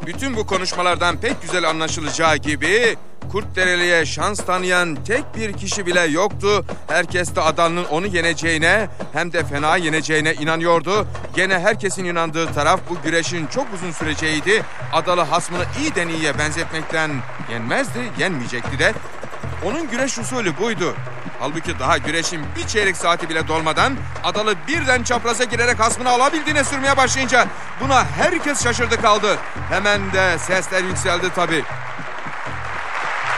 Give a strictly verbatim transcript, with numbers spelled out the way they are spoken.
Bütün bu konuşmalardan pek güzel anlaşılacağı gibi Kurtdereli'ye şans tanıyan tek bir kişi bile yoktu. Herkes de Adalı'nın onu yeneceğine hem de fena yeneceğine inanıyordu. Gene herkesin inandığı taraf bu güreşin çok uzun süreceğiydi. Adalı hasmını iyiden iyiye benzetmekten yenmezdi, yenmeyecekti de. Onun güreş usulü buydu. Halbuki daha güreşin bir çeyrek saati bile dolmadan Adalı birden çapraza girerek hasmını alabildiğine sürmeye başlayınca buna herkes şaşırdı kaldı. Hemen de sesler yükseldi tabii.